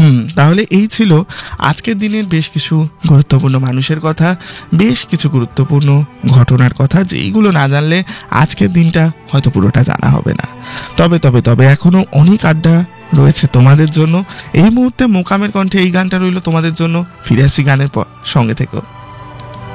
তাহলে এই ছিল আজকের দিনের বেশ কিছু গুরুত্বপূর্ণ মানুষের কথা, বেশ কিছু গুরুত্বপূর্ণ ঘটনার কথা, যেইগুলো না জানলে আজকের দিনটা হয়তো পুরোটা জানা হবে না। তবে তবে তবে এখনো অনেক আড্ডা রয়েছে তোমাদের জন্য। এই মুহূর্তে মোকামের কণ্ঠে এই গানটা রইল তোমাদের জন্য। ফিরে আসি গানের পর, সঙ্গে থেকো।